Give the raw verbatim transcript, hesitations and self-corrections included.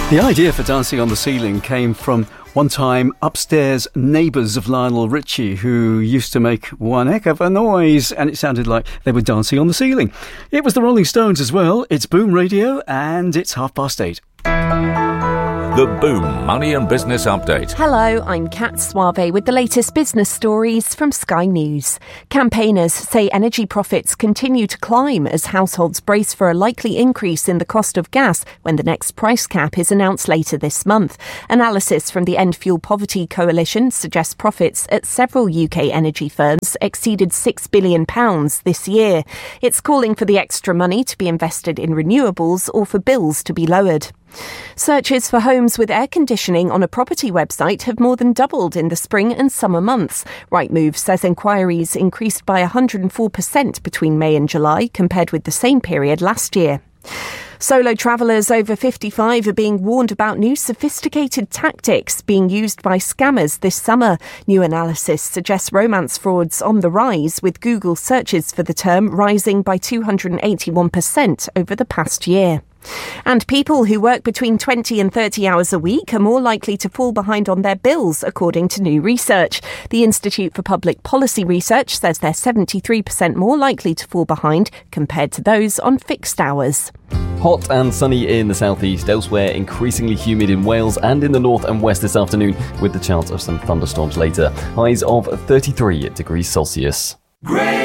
The idea for Dancing on the Ceiling came from one-time upstairs neighbours of Lionel Richie, who used to make one heck of a noise, and it sounded like they were dancing on the ceiling. It was the Rolling Stones as well. It's Boom Radio, and it's half past eight. The Boom Money and Business Update. Hello, I'm Kat Suave with the latest business stories from Sky News. Campaigners say energy profits continue to climb as households brace for a likely increase in the cost of gas when the next price cap is announced later this month. Analysis from the End Fuel Poverty Coalition suggests profits at several U K energy firms exceeded six billion pounds this year. It's calling for the extra money to be invested in renewables or for bills to be lowered. Searches for homes with air conditioning on a property website have more than doubled in the spring and summer months. Rightmove says inquiries increased by one hundred four percent between May and July compared with the same period last year. Solo travellers over fifty-five are being warned about new sophisticated tactics being used by scammers this summer. New analysis suggests romance frauds on the rise, with Google searches for the term rising by two hundred eighty-one percent over the past year. And people who work between twenty and thirty hours a week are more likely to fall behind on their bills, according to new research. The Institute for Public Policy Research says they're seventy-three percent more likely to fall behind compared to those on fixed hours. Hot and sunny in the southeast, elsewhere increasingly humid in Wales and in the north and west this afternoon, with the chance of some thunderstorms later. Highs of thirty-three degrees Celsius. Great.